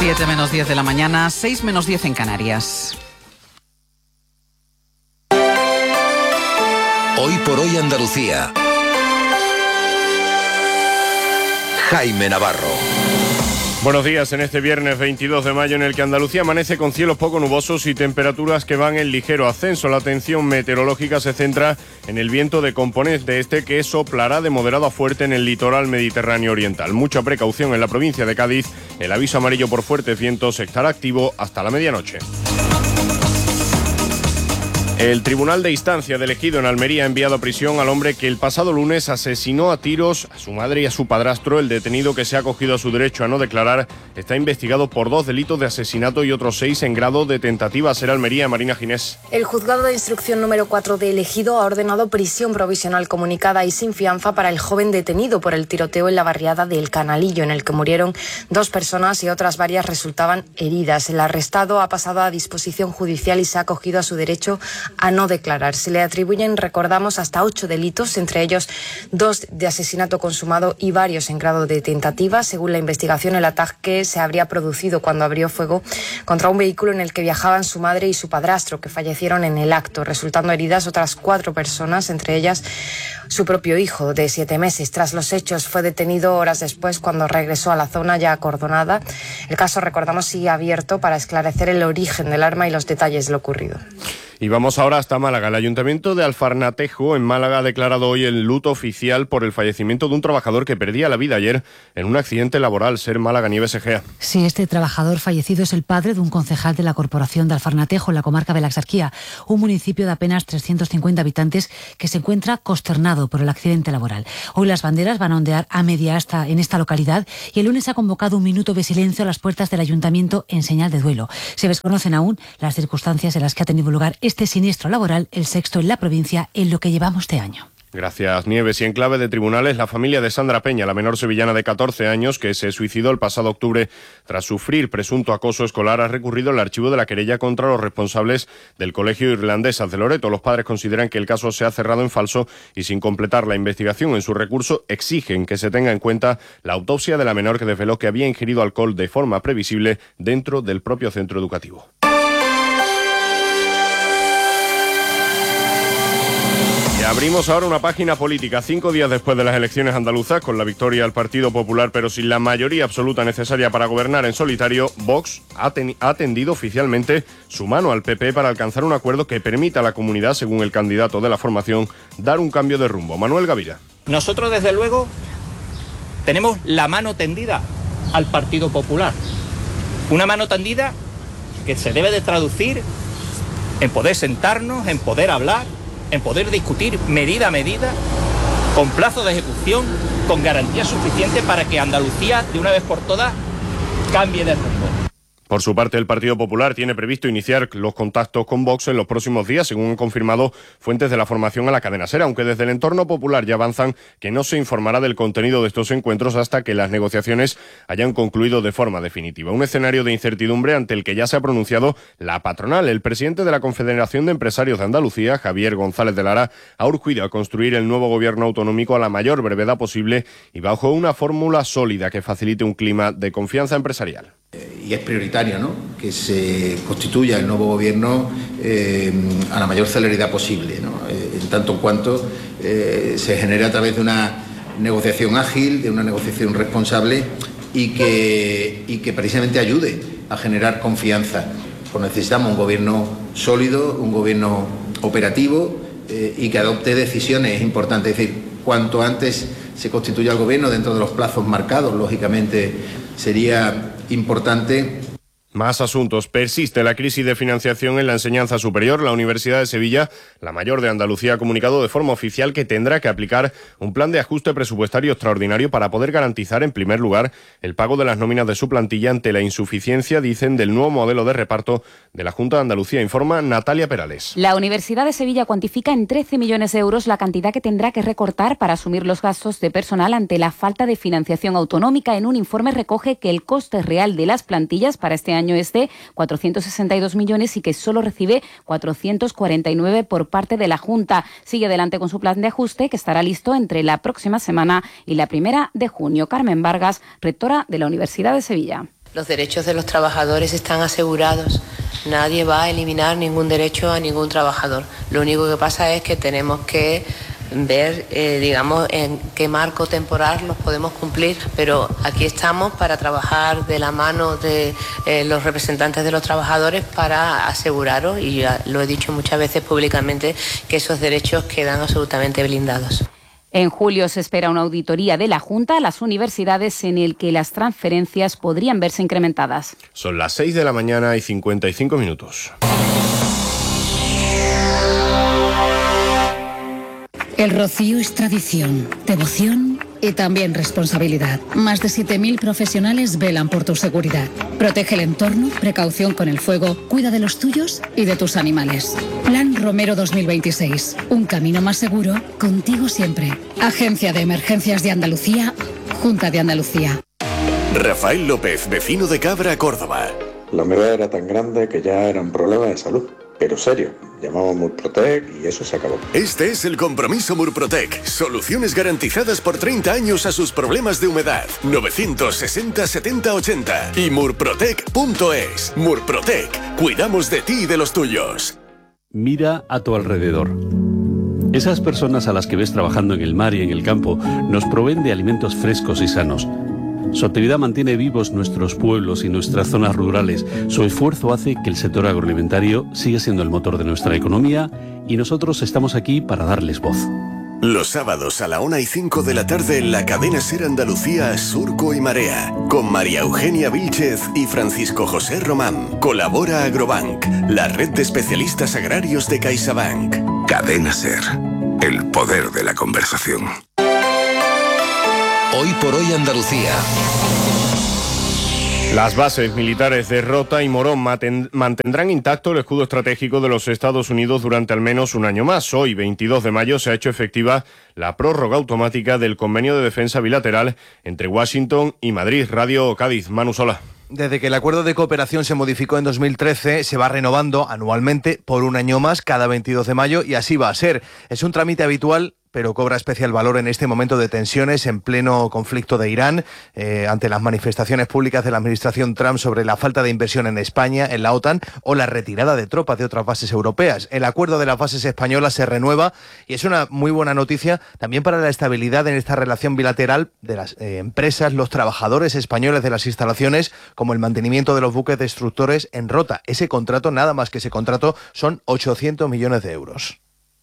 7 menos 10 de la mañana, 6 menos 10 en Canarias. Hoy por hoy Andalucía. Jaime Navarro. Buenos días en este viernes 22 de mayo en el que Andalucía amanece con cielos poco nubosos y temperaturas que van en ligero ascenso. La atención meteorológica se centra en el viento de componente este que soplará de moderado a fuerte en el litoral mediterráneo oriental. Mucha precaución en la provincia de Cádiz. El aviso amarillo por fuertes vientos estará activo hasta la medianoche. El Tribunal de Instancia del Ejido en Almería ha enviado a prisión al hombre que el pasado lunes asesinó a tiros a su madre y a su padrastro. El detenido, que se ha acogido a su derecho a no declarar, está investigado por 2 delitos de asesinato y otros 6 en grado de tentativa. Será Almería, Marina Ginés. El juzgado de instrucción número 4 de El Ejido ha ordenado prisión provisional comunicada y sin fianza para el joven detenido por el tiroteo en la barriada del Canalillo, en el que murieron 2 personas y otras varias resultaban heridas. El arrestado ha pasado a disposición judicial y se ha acogido a su derecho a no declarar. Se le atribuyen, recordamos, hasta 8 delitos, entre ellos 2 de asesinato consumado y varios en grado de tentativa. Según la investigación, el ataque se habría producido cuando abrió fuego contra un vehículo en el que viajaban su madre y su padrastro, que fallecieron en el acto, resultando heridas otras 4 personas, entre ellas su propio hijo de 7 meses. Tras los hechos, fue detenido horas después cuando regresó a la zona ya acordonada. El caso, recordamos, sigue abierto para esclarecer el origen del arma y los detalles de lo ocurrido. Y vamos ahora hasta Málaga. El Ayuntamiento de Alfarnatejo, en Málaga, ha declarado hoy el luto oficial por el fallecimiento de un trabajador que perdía la vida ayer en un accidente laboral. Ser Málaga, Nieves Egea. Sí, este trabajador fallecido es el padre de un concejal de la Corporación de Alfarnatejo, en la comarca de la Axarquía, un municipio de apenas 350 habitantes que se encuentra consternado por el accidente laboral. Hoy las banderas van a ondear a media asta en esta localidad y el lunes ha convocado un minuto de silencio a las puertas del Ayuntamiento en señal de duelo. Se desconocen aún las circunstancias en las que ha tenido lugar este siniestro laboral, el 6º en la provincia en lo que llevamos de año. Gracias, Nieves. Y en clave de tribunales, la familia de Sandra Peña, la menor sevillana de 14 años que se suicidó el pasado octubre tras sufrir presunto acoso escolar, ha recurrido al archivo de la querella contra los responsables del Colegio Irlandesas de Loreto. Los padres consideran que el caso se ha cerrado en falso y, sin completar la investigación, en su recurso exigen que se tenga en cuenta la autopsia de la menor, que desveló que había ingerido alcohol de forma previsible dentro del propio centro educativo. Y abrimos ahora una página política. 5 días después de las elecciones andaluzas, con la victoria del Partido Popular, pero sin la mayoría absoluta necesaria para gobernar en solitario, Vox ha tendido oficialmente su mano al PP para alcanzar un acuerdo que permita a la comunidad, según el candidato de la formación, dar un cambio de rumbo. Manuel Gavira. Nosotros, desde luego, tenemos la mano tendida al Partido Popular. Una mano tendida que se debe de traducir en poder sentarnos, en poder hablar, en poder discutir medida a medida, con plazo de ejecución, con garantía suficiente para que Andalucía, de una vez por todas, cambie de rumbo. Por su parte, el Partido Popular tiene previsto iniciar los contactos con Vox en los próximos días, según han confirmado fuentes de la formación a la cadena SER, aunque desde el entorno popular ya avanzan que no se informará del contenido de estos encuentros hasta que las negociaciones hayan concluido de forma definitiva. Un escenario de incertidumbre ante el que ya se ha pronunciado la patronal. El presidente de la Confederación de Empresarios de Andalucía, Javier González de Lara, ha urgido a construir el nuevo gobierno autonómico a la mayor brevedad posible y bajo una fórmula sólida que facilite un clima de confianza empresarial. Y es prioritario, ¿no?, que se constituya el nuevo gobierno a la mayor celeridad posible, ¿no?, en tanto en cuanto se genere a través de una negociación ágil, de una negociación responsable y que precisamente ayude a generar confianza. Pues necesitamos un gobierno sólido, un gobierno operativo y que adopte decisiones importantes. Es decir, cuanto antes se constituya el gobierno dentro de los plazos marcados, lógicamente sería importante. Más asuntos. Persiste la crisis de financiación en la enseñanza superior. La Universidad de Sevilla, la mayor de Andalucía, ha comunicado de forma oficial que tendrá que aplicar un plan de ajuste presupuestario extraordinario para poder garantizar, en primer lugar, el pago de las nóminas de su plantilla ante la insuficiencia, dicen, del nuevo modelo de reparto de la Junta de Andalucía. Informa Natalia Perales. La Universidad de Sevilla cuantifica en 13 millones de euros la cantidad que tendrá que recortar para asumir los gastos de personal ante la falta de financiación autonómica. En un informe recoge que el coste real de las plantillas para este año es de 462 millones y que solo recibe 449 por parte de la Junta. Sigue adelante con su plan de ajuste, que estará listo entre la próxima semana y la 1 de junio. Carmen Vargas, rectora de la Universidad de Sevilla. Los derechos de los trabajadores están asegurados. Nadie va a eliminar ningún derecho a ningún trabajador. Lo único que pasa es que tenemos que ver, en qué marco temporal los podemos cumplir, pero aquí estamos para trabajar de la mano de los representantes de los trabajadores para aseguraros, y ya lo he dicho muchas veces públicamente, que esos derechos quedan absolutamente blindados. En julio se espera una auditoría de la Junta a las universidades en el que las transferencias podrían verse incrementadas. Son las 6 de la mañana y 55 minutos. El Rocío es tradición, devoción y también responsabilidad. Más de 7.000 profesionales velan por tu seguridad. Protege el entorno, precaución con el fuego, cuida de los tuyos y de tus animales. Plan Romero 2026. Un camino más seguro, contigo siempre. Agencia de Emergencias de Andalucía, Junta de Andalucía. Rafael López, vecino de Cabra, Córdoba. La humedad era tan grande que ya era un problema de salud. Pero serio, llamamos Murprotec y eso se acabó. Este es el compromiso Murprotec. Soluciones garantizadas por 30 años a sus problemas de humedad. 960 70 80 y murprotec.es. Murprotec. Cuidamos de ti y de los tuyos. Mira a tu alrededor. Esas personas a las que ves trabajando en el mar y en el campo nos proveen de alimentos frescos y sanos. Su actividad mantiene vivos nuestros pueblos y nuestras zonas rurales. Su esfuerzo hace que el sector agroalimentario siga siendo el motor de nuestra economía y nosotros estamos aquí para darles voz. Los sábados a la 1:05 de la tarde en la cadena SER Andalucía, Surco y Marea, con María Eugenia Vílchez y Francisco José Román. Colabora Agrobank, la red de especialistas agrarios de CaixaBank. Cadena SER, el poder de la conversación. Hoy por hoy Andalucía. Las bases militares de Rota y Morón mantendrán intacto el escudo estratégico de los Estados Unidos durante al menos un año más. Hoy, 22 de mayo, se ha hecho efectiva la prórroga automática del convenio de defensa bilateral entre Washington y Madrid. Radio Cádiz, Manu Sola. Desde que el acuerdo de cooperación se modificó en 2013, se va renovando anualmente por un año más, cada 22 de mayo, y así va a ser. Es un trámite habitual, pero cobra especial valor en este momento de tensiones en pleno conflicto de Irán, ante las manifestaciones públicas de la administración Trump sobre la falta de inversión en España, en la OTAN, o la retirada de tropas de otras bases europeas. El acuerdo de las bases españolas se renueva y es una muy buena noticia también para la estabilidad en esta relación bilateral de las empresas, los trabajadores españoles de las instalaciones, como el mantenimiento de los buques destructores en Rota. Ese contrato, nada más que ese contrato, son 800 millones de euros.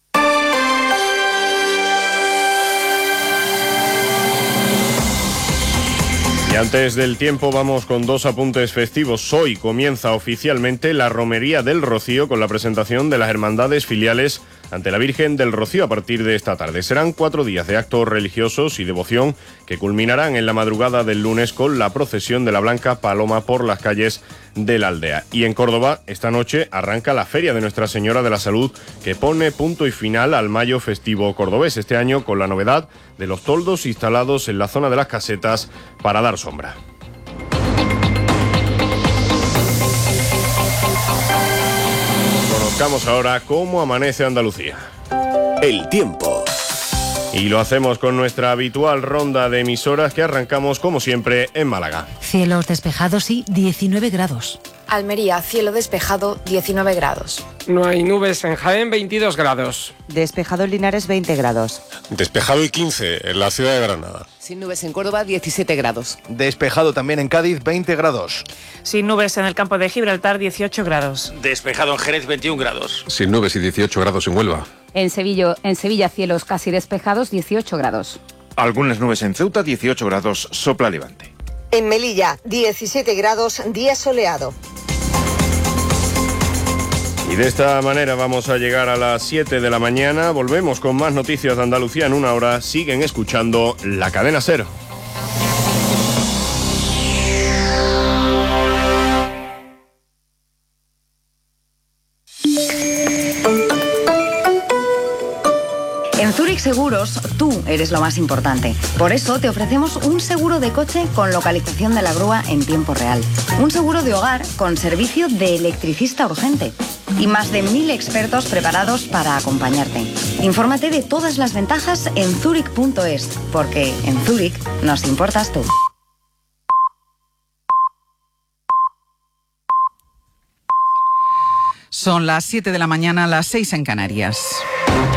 Y antes del tiempo vamos con dos apuntes festivos. Hoy comienza oficialmente la Romería del Rocío con la presentación de las hermandades filiales ante la Virgen del Rocío a partir de esta tarde. Serán 4 días de actos religiosos y devoción que culminarán en la madrugada del lunes con la procesión de la Blanca Paloma por las calles de la aldea. Y en Córdoba, esta noche arranca la Feria de Nuestra Señora de la Salud, que pone punto y final al mayo festivo cordobés, este año con la novedad de los toldos instalados en la zona de las casetas para dar sombra. Conozcamos ahora cómo amanece Andalucía. El tiempo. Y lo hacemos con nuestra habitual ronda de emisoras que arrancamos, como siempre, en Málaga. Cielos despejados y 19 grados. Almería, cielo despejado, 19 grados. No hay nubes en Jaén, 22 grados. Despejado en Linares, 20 grados. Despejado y 15 en la ciudad de Granada. Sin nubes en Córdoba, 17 grados. Despejado también en Cádiz, 20 grados. Sin nubes en el campo de Gibraltar, 18 grados. Despejado en Jerez, 21 grados. Sin nubes y 18 grados en Huelva. En Sevilla cielos casi despejados, 18 grados. Algunas nubes en Ceuta, 18 grados, sopla levante. En Melilla, 17 grados, día soleado. Y de esta manera vamos a llegar a las 7 de la mañana. Volvemos con más noticias de Andalucía en una hora. Siguen escuchando La Cadena SER. En Zurich Seguros, tú eres lo más importante. Por eso te ofrecemos un seguro de coche con localización de la grúa en tiempo real. Un seguro de hogar con servicio de electricista urgente. Y más de 1000 expertos preparados para acompañarte. Infórmate de todas las ventajas en zurich.es, porque en Zurich nos importas tú. Son las 7 de la mañana, las 6 en Canarias.